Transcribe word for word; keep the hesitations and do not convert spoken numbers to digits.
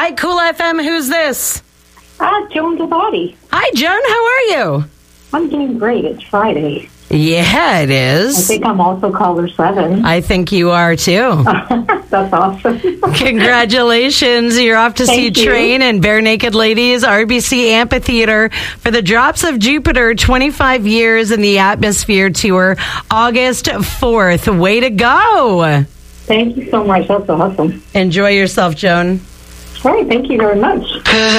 Hi, Cool F M. Who's this? Ah, Joan Devati. Hi, Joan. How are you? I'm doing great. It's Friday. Yeah, it is. I think I'm also caller seven. I think you are, too. That's awesome. Congratulations. You're off to see Thank you. Train and Bare Naked Ladies, R B C Amphitheater for the Drops of Jupiter, twenty-five years in the Atmosphere Tour, August fourth. Way to go. Thank you so much. That's awesome. Enjoy yourself, Joan. All right. Thank you very much.